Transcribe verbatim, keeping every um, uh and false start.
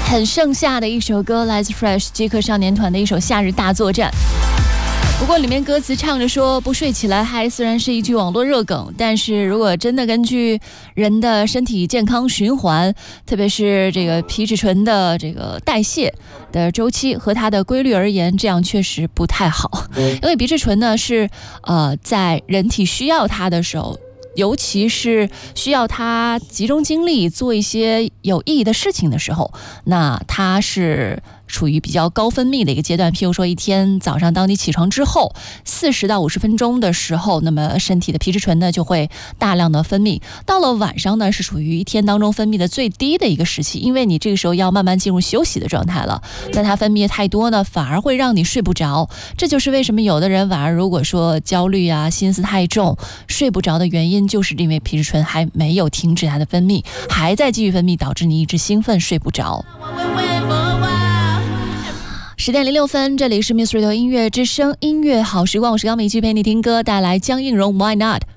很盛夏的一首歌，来自 Fresh 饥渴少年团的一首夏日大作战。不过里面歌词唱着说不睡起来嗨，虽然是一句网络热梗，但是如果真的根据人的身体健康循环，特别是这个皮质醇的这个代谢的周期和它的规律而言，这样确实不太好。因为皮质醇呢是呃在人体需要它的时候，尤其是需要它集中精力做一些有意义的事情的时候，那它是处于比较高分泌的一个阶段。譬如说一天早上当你起床之后四十到五十分钟的时候，那么身体的皮质醇呢就会大量的分泌。到了晚上呢是属于一天当中分泌的最低的一个时期，因为你这个时候要慢慢进入休息的状态了，但它分泌太多呢反而会让你睡不着。这就是为什么有的人晚上如果说焦虑啊心思太重睡不着的原因，就是因为皮质醇还没有停止它的分泌，还在继续分泌，导致你一直兴奋睡不着。十点零六分，这里是 Miss Radio 音乐之声音乐好时光，我是高美，继续陪你听歌，带来江映蓉 Why Not。